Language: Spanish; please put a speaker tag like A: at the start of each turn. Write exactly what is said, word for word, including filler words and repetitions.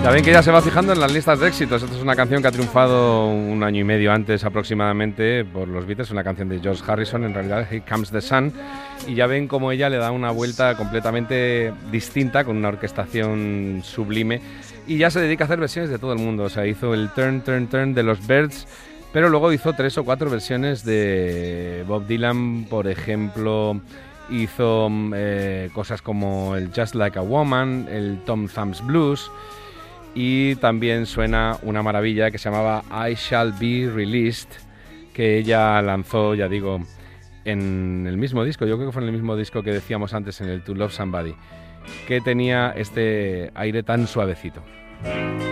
A: Ya ven que ya se va fijando en las listas de éxitos. Esta es una canción que ha triunfado un año y medio antes aproximadamente por los Beatles, una canción de George Harrison, en realidad Here Comes the Sun, y ya ven cómo ella le da una vuelta completamente distinta, con una orquestación sublime, y ya se dedica a hacer versiones de todo el mundo. O sea, hizo el Turn, Turn, Turn de los Byrds, pero luego hizo tres o cuatro versiones de Bob Dylan, por ejemplo. Hizo eh, cosas como el Just Like a Woman, el Tom Thumb's Blues, y también suena una maravilla que se llamaba I Shall Be Released, que ella lanzó, ya digo, en el mismo disco, yo creo que fue en el mismo disco que decíamos antes, en el To Love Somebody, que tenía este aire tan suavecito.